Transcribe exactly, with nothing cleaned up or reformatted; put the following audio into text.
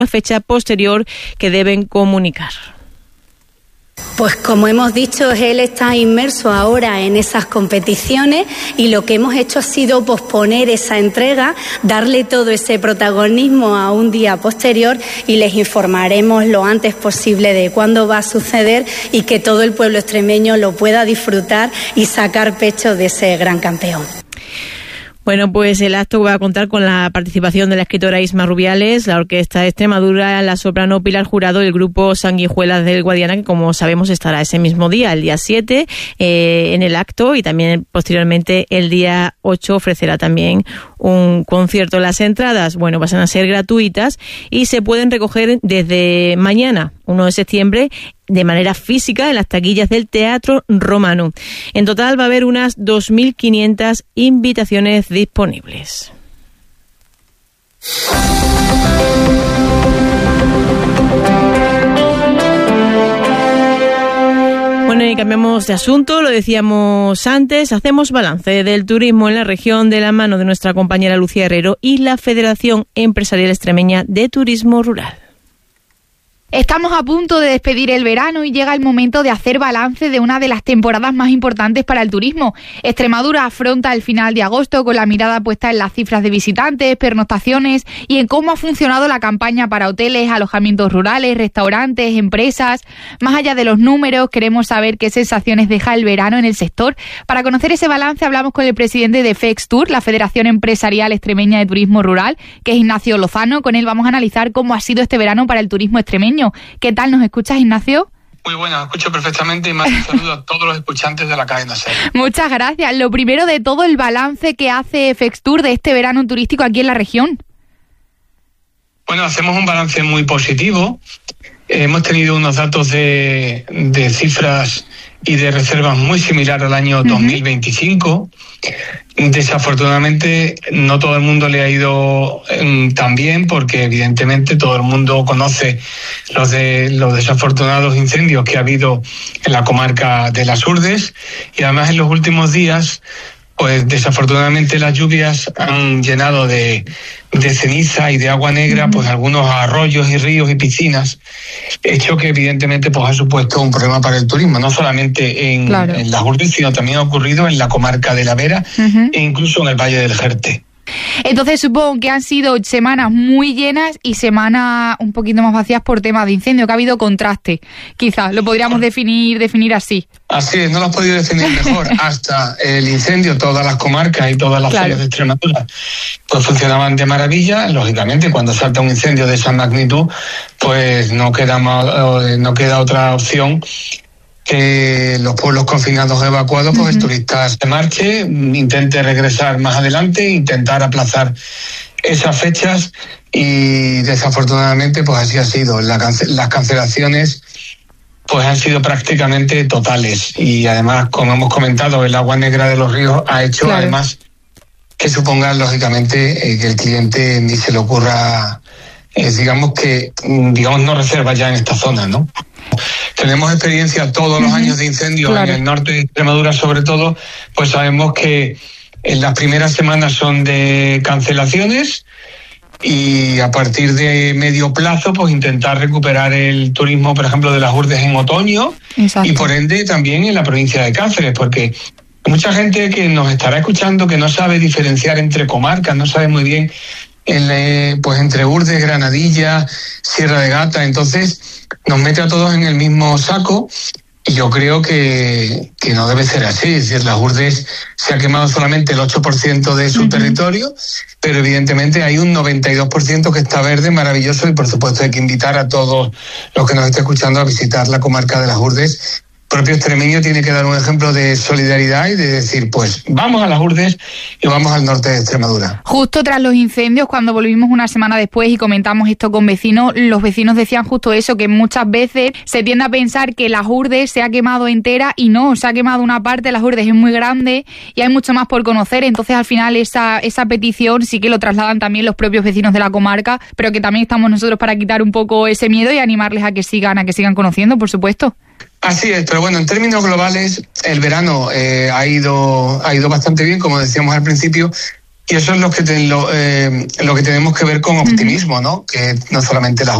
fecha posterior que deben comunicar. Pues como hemos dicho, él está inmerso ahora en esas competiciones y lo que hemos hecho ha sido posponer esa entrega, darle todo ese protagonismo a un día posterior y les informaremos lo antes posible de cuándo va a suceder y que todo el pueblo extremeño lo pueda disfrutar y sacar pecho de ese gran campeón. Bueno, pues el acto va a contar con la participación de la escritora Isma Rubiales, la Orquesta de Extremadura, la soprano Pilar Jurado y el grupo Sanguijuelas del Guadiana, que como sabemos estará ese mismo día, el día siete, eh, en el acto, y también posteriormente el día ocho ofrecerá también un concierto. Las entradas, bueno, van a ser gratuitas y se pueden recoger desde mañana, uno de septiembre, de manera física en las taquillas del Teatro Romano. En total va a haber unas dos mil quinientas invitaciones disponibles. Bueno, y cambiamos de asunto, lo decíamos antes, hacemos balance del turismo en la región de la mano de nuestra compañera Lucía Herrero y la Federación Empresarial Extremeña de Turismo Rural. Estamos a punto de despedir el verano y llega el momento de hacer balance de una de las temporadas más importantes para el turismo. Extremadura afronta el final de agosto con la mirada puesta en las cifras de visitantes, pernoctaciones y en cómo ha funcionado la campaña para hoteles, alojamientos rurales, restaurantes, empresas. Más allá de los números, queremos saber qué sensaciones deja el verano en el sector. Para conocer ese balance hablamos con el presidente de FEXTUR, la Federación Empresarial Extremeña de Turismo Rural, que es Ignacio Lozano. Con él vamos a analizar cómo ha sido este verano para el turismo extremeño. ¿Qué tal? ¿Nos escuchas, Ignacio? Muy buena, escucho perfectamente y más un saludo a todos los escuchantes de la cadena SER. Muchas gracias. Lo primero de todo, el balance que hace FEXTUR de este verano turístico aquí en la región. Bueno, hacemos un balance muy positivo. Hemos tenido unos datos de, de cifras y de reservas muy similar al año uh-huh. dos mil veinticinco. Desafortunadamente no todo el mundo le ha ido eh, tan bien, porque evidentemente todo el mundo conoce los de los desafortunados incendios que ha habido en la comarca de las Urdes, y además en los últimos días pues desafortunadamente las lluvias han llenado de, de ceniza y de agua negra pues algunos arroyos y ríos y piscinas, hecho que evidentemente pues ha supuesto un problema para el turismo, no solamente en, claro. en las Urdes, sino también ha ocurrido en la comarca de la Vera uh-huh. e incluso en el Valle del Jerte. Entonces supongo que han sido semanas muy llenas y semanas un poquito más vacías por temas de incendio, que ha habido contraste, quizás, lo podríamos definir definir así. Así es, no lo has podido definir mejor. Hasta el incendio, todas las comarcas y todas las claro. zonas de Extremadura pues funcionaban de maravilla. Lógicamente, cuando salta un incendio de esa magnitud, pues no queda, más, no queda otra opción que los pueblos confinados evacuados, pues uh-huh. el turista se marche, intente regresar más adelante, intentar aplazar esas fechas, y desafortunadamente pues así ha sido. La cance- las cancelaciones pues han sido prácticamente totales, y además, como hemos comentado, el agua negra de los ríos ha hecho claro. además que suponga lógicamente eh, que el cliente ni se le ocurra eh, digamos que digamos no reserva ya en esta zona, ¿no? Tenemos experiencia todos los uh-huh. años de incendios claro. en el norte de Extremadura, sobre todo, pues sabemos que en las primeras semanas son de cancelaciones, y a partir de medio plazo pues intentar recuperar el turismo, por ejemplo, de las Urdes en otoño. Exacto. Y por ende también en la provincia de Cáceres, porque mucha gente que nos estará escuchando que no sabe diferenciar entre comarcas, no sabe muy bien el, pues entre Urdes, Granadilla, Sierra de Gata, entonces nos mete a todos en el mismo saco, y yo creo que, que no debe ser así. Es decir, las Urdes se ha quemado solamente el ocho por ciento de su uh-huh. territorio, pero evidentemente hay un noventa y dos por ciento que está verde, maravilloso, y por supuesto hay que invitar a todos los que nos estén escuchando a visitar la comarca de las Urdes. El propio extremeño tiene que dar un ejemplo de solidaridad y de decir, pues vamos a las Urdes y vamos al norte de Extremadura. Justo tras los incendios, cuando volvimos una semana después y comentamos esto con vecinos, los vecinos decían justo eso, que muchas veces se tiende a pensar que las Urdes se ha quemado entera, y no, se ha quemado una parte. Las Urdes es muy grande y hay mucho más por conocer. Entonces al final esa, esa petición sí que lo trasladan también los propios vecinos de la comarca, pero que también estamos nosotros para quitar un poco ese miedo y animarles a que sigan, a que sigan conociendo, por supuesto. Así es, pero bueno, en términos globales, el verano eh, ha ido ha ido bastante bien, como decíamos al principio, Y eso es lo que, te, lo, eh, lo que tenemos que ver con optimismo, ¿no? Que no solamente la